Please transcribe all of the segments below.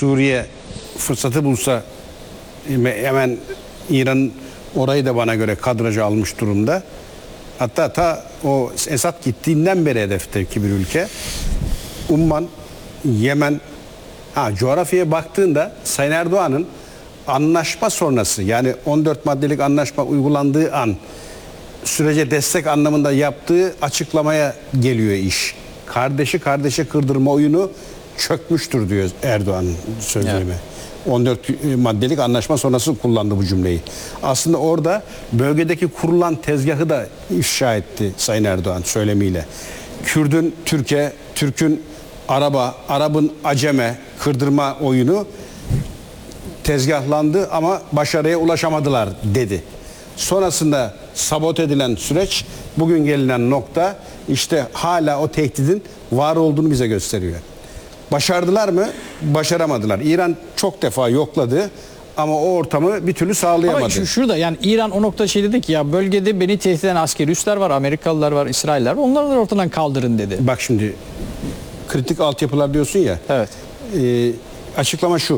Suriye fırsatı bulsa hemen İran orayı da bana göre kadraja almış durumda. Hatta ta o Esad gittiğinden beri hedefteki bir ülke. Umman, Yemen, coğrafyaya baktığında Sayın Erdoğan'ın anlaşma sonrası, yani 14 maddelik anlaşma uygulandığı an sürece destek anlamında yaptığı açıklamaya geliyor iş. Kardeşi kardeşe kırdırma oyunu çökmüştür diyor Erdoğan'ın söylemi. Evet. 14 maddelik anlaşma sonrası kullandı bu cümleyi. Aslında orada bölgedeki kurulan tezgahı da ifşa etti Sayın Erdoğan söylemiyle. Kürdün Türkiye, Türk'ün Arap'a, Arap'ın Acem'e kırdırma oyunu tezgahlandı ama başarıya ulaşamadılar dedi. Sonrasında sabote edilen süreç, bugün gelinen nokta işte hala o tehdidin var olduğunu bize gösteriyor. Başardılar mı? Başaramadılar. İran çok defa yokladı ama o ortamı bir türlü sağlayamadı. Ama şurada yani İran o nokta şey dedi ki ya bölgede beni tehdit eden askeri üsler var, Amerikalılar var, İsrailler var. Onları da ortadan kaldırın dedi. Bak şimdi kritik altyapılar diyorsun ya. Evet. Açıklama şu.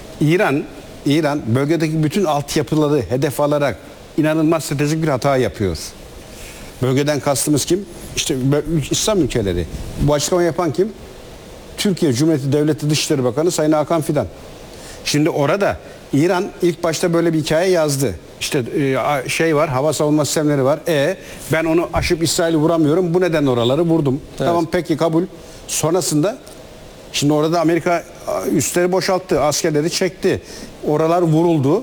İran bölgedeki bütün altyapıları hedef alarak inanılmaz stratejik bir hata yapıyor. Bölgeden kastımız kim? İşte İslam ülkeleri. Bu açıklama yapan kim? Türkiye Cumhuriyeti Devleti Dışişleri Bakanı Sayın Hakan Fidan. Şimdi orada İran ilk başta böyle bir hikaye yazdı. İşte şey var, hava savunma sistemleri var. Ben onu aşıp İsrail'i vuramıyorum. Bu nedenle oraları vurdum. Evet. Tamam peki kabul. Sonrasında şimdi orada Amerika üsleri boşalttı, askerleri çekti. Oralar vuruldu.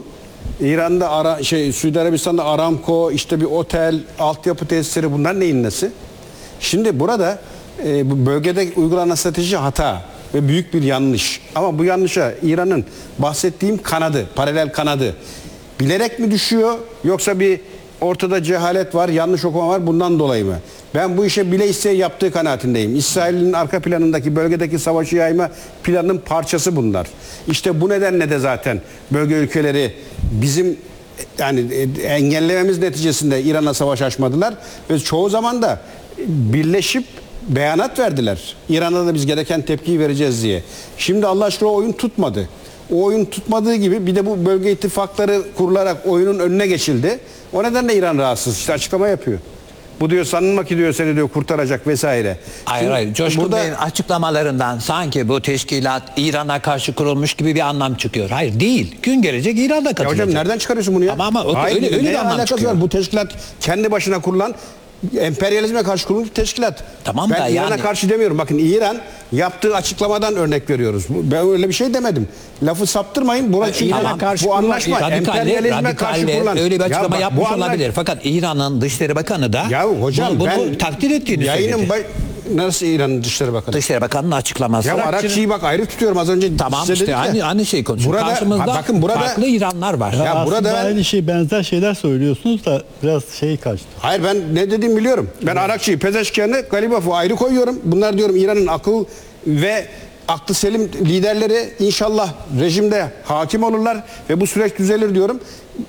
İran'da Suudi Arabistan'da Aramco, işte bir otel, altyapı tesisleri, bunlar neyin nesi? Şimdi burada bu bölgede uygulanan strateji hata ve büyük bir yanlış. Ama bu yanlışa İran'ın bahsettiğim kanadı, paralel kanadı bilerek mi düşüyor yoksa bir ortada cehalet var, yanlış okuma var, bundan dolayı mı? Ben bu işe bile isteye yaptığı kanaatindeyim. İsrail'in arka planındaki bölgedeki savaşı yayma planının parçası bunlar. İşte bu nedenle de zaten bölge ülkeleri bizim yani engellememiz neticesinde İran'a savaş açmadılar ve çoğu zaman da birleşip beyanat verdiler. İran'a da biz gereken tepkiyi vereceğiz diye. Şimdi Allah aşkına o oyun tutmadı. O oyun tutmadığı gibi bir de bu bölge ittifakları kurularak oyunun önüne geçildi. O nedenle İran rahatsız. İşte açıklama yapıyor. Bu diyor sanılma ki diyor seni diyor kurtaracak vesaire. Hayır. Coşkun Bey'in açıklamalarından sanki bu teşkilat İran'a karşı kurulmuş gibi bir anlam çıkıyor. Hayır değil. Gün gelecek İran'da katılacak. Ya hocam nereden çıkarıyorsun bunu ya? Ama öyle bir anlam çıkıyor. Var? Bu teşkilat kendi başına kurulan emperyalizme karşı kurulmuş bir teşkilat. Tamam ben da İran'a yani karşı demiyorum. Bakın İran yaptığı açıklamadan örnek veriyoruz. Ben öyle bir şey demedim. Lafı saptırmayın. Tamam. Bu anlaşma emperyalizme karşı kurulan. Öyle bir açıklama yapmış olabilir. olabilir. Fakat İran'ın Dışişleri Bakanı da bunu takdir ettiğini söyledi. Nasıl İran'ın Dışişleri Bakanı? Dışişleri Bakanı'nın açıklaması. Ya Arakçı'yı bak ayrı tutuyorum az önce. Tamam işte aynı şey konuşuyoruz. Karşımızda bakın burada farklı İranlar var. Ya burada aynı şey benzer şeyler söylüyorsunuz da biraz kaçtı. Hayır ben ne dediğimi biliyorum. Ben Arakçı'yı, Pezeşkiyan'ı, Galibaf'ı ayrı koyuyorum. Bunlar diyorum İran'ın akıl ve aklı selim liderleri, inşallah rejimde hakim olurlar ve bu süreç düzelir diyorum.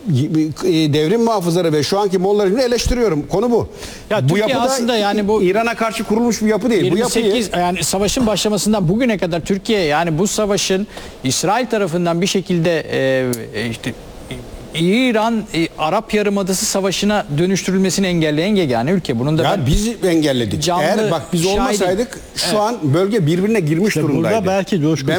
Devrim muhafızları ve şu anki Mollalarını eleştiriyorum. Konu bu. Ya bu yapı aslında yani bu İran'a karşı kurulmuş bir yapı değil. 28 yani savaşın başlamasından bugüne kadar Türkiye yani bu savaşın İsrail tarafından bir şekilde işte İran Arap Yarımadası Savaşı'na dönüştürülmesini engelleyen yegane ülke. Bunun da ya biz engelledik. Eğer bak biz olmasaydık şu an bölge birbirine girmiş durumdaydı. Burada belki Coşkun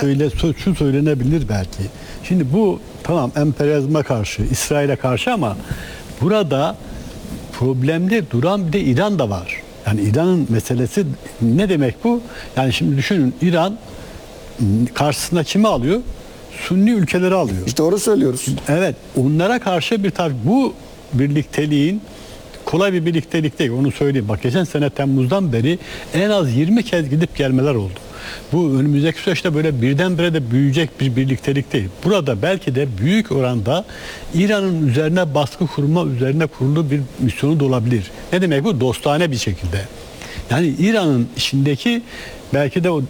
şu söylenebilir belki. Şimdi bu tamam emperyalizme karşı, İsrail'e karşı ama burada problemli duran bir de İran da var. Yani İran'ın meselesi ne demek bu? Yani şimdi düşünün İran karşısına kimi alıyor? Sunni ülkeleri alıyor. İşte doğru söylüyoruz. Evet, onlara karşı bu birlikteliğin kolay bir birliktelik değil, onu söyleyeyim. Bak geçen sene Temmuz'dan beri en az 20 kez gidip gelmeler oldu. Bu önümüzdeki süreçte böyle birdenbire de büyüyecek bir birliktelik değil. Burada belki de büyük oranda İran'ın üzerine baskı kurma üzerine kurulu bir misyonu da olabilir. Ne demek bu? Dostane bir şekilde. Yani İran'ın içindeki belki de o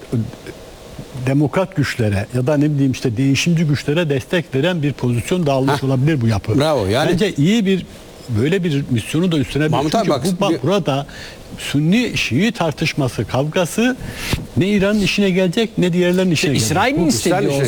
demokrat güçlere ya da ne bileyim işte değişimci güçlere destek veren bir pozisyon da almış olabilir bu yapı. Bravo. Yani bence iyi bir böyle bir misyonu da üstlenebilir. Çünkü burada Sünni Şii tartışması, kavgası ne İran'ın işine gelecek ne diğerlerinin işine gelecek. İsrail'in istediği